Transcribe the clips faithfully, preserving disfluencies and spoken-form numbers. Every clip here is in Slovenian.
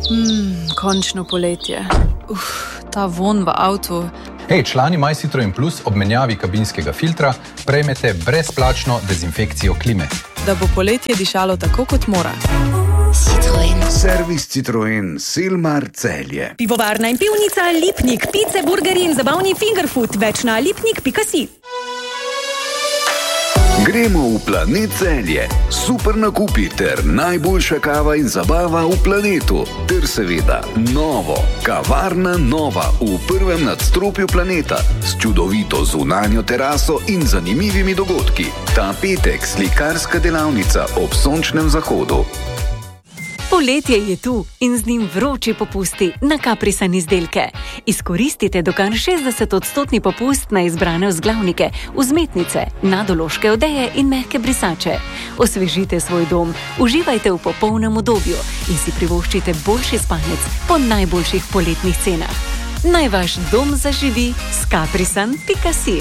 Mmm, končno poletje. Uf, ta von v avtu. Hej, člani My Citroen Plus ob menjavi kabinskega filtra prejmete brezplačno dezinfekcijo klime. Da bo poletje dišalo tako, kot mora. Citroen. Servis Citroen, Silmar, Celje. Pivovarna in pivnica, Lipnik, pice, burgeri in zabavni fingerfood. Več na lipnik pika si. Gremo v Planet Celje. Super nakupi ter najboljša kava in zabava v planetu. Ter seveda novo. Kavarna Nova v prvem nadstropju Planeta. S čudovito zunanjo teraso in zanimivimi dogodki. Ta petek slikarska delavnica ob sončnem zahodu. Poletje je tu in z njim vroči popusti na Caprisan izdelke. Izkoristite do kar šestdeset odstotni popust na izbrane vzglavnike, vzmetnice, nadološke odeje in mehke brisače. Osvežite svoj dom, uživajte v popolnem udobju in si privoščite boljši spanec po najboljših poletnih cenah. Naj vaš dom zaživi s caprisan pika si.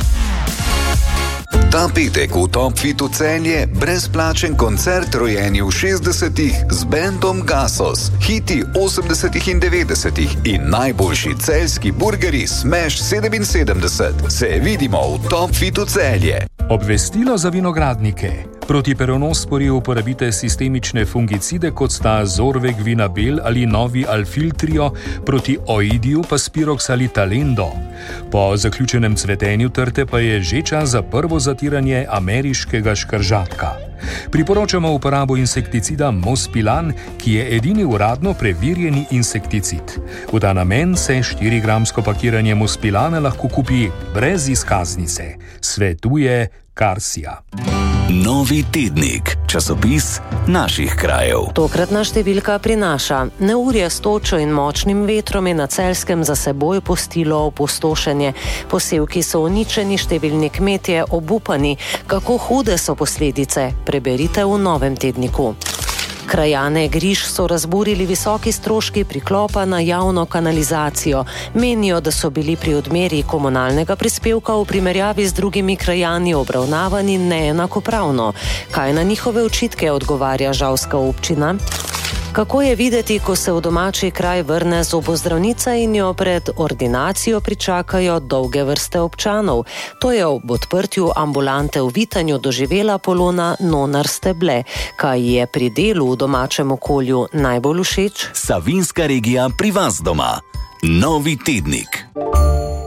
Ta petek v Top Fitu Celje brezplačen koncert rojeni v šestdesetih z bandom Gasos, hiti osemdesetih in devetdesetih in najboljši celjski burgeri Smash sedeminsedemdeset. Se vidimo v Top Fitu Celje. Obvestilo za vinogradnike. Proti peronospori uporabite sistemične fungicide, kot sta Zorveg Vinabel ali novi Alfiltrio, proti oidiju pa Spirox ali Talendo. Po zaključenem cvetenju trte pa je že čas za prvo zatiranje ameriškega škržatka. Priporočamo uporabo insekticida Mospilan, ki je edini uradno preverjeni insekticid. V ta namen se štirigramsko pakiranje Mospilana lahko kupi brez izkaznice. Svetuje Karsija. Novi tednik, časopis naših krajev. Tokratna številka prinaša: neurje s točo in močnim vetrom je na Celjskem za seboj pustilo opustošenje. Posevki so uničeni, številni kmetje obupani. Kako hude so posledice? Preberite v novem tedniku. Krajane Griž so razburili visoki stroški priklopa na javno kanalizacijo. Menijo, da so bili pri odmeri komunalnega prispevka v primerjavi z drugimi krajani obravnavani neenakopravno. Kaj na njihove očitke odgovarja žalska občina? Kako je videti, ko se v domači kraj vrne zobozdravnica in jo pred ordinacijo pričakajo dolge vrste občanov? To je ob odprtju ambulante v Vitanju doživela Polona Nonar Steble. Kaj je pri delu v domačem okolju najbolj všeč? Savinjska regija pri vas doma. Novi tednik.